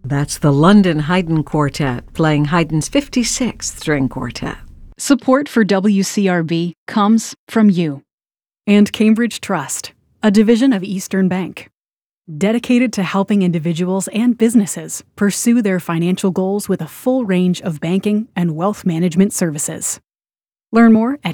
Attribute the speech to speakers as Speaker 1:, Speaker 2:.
Speaker 1: That's the London Haydn Quartet playing Haydn's 56th String Quartet.
Speaker 2: Support for WCRB comes from you.
Speaker 3: And Cambridge Trust, a division of Eastern Bank, dedicated to helping individuals and businesses pursue their financial goals with a full range of banking and wealth management services. Learn more at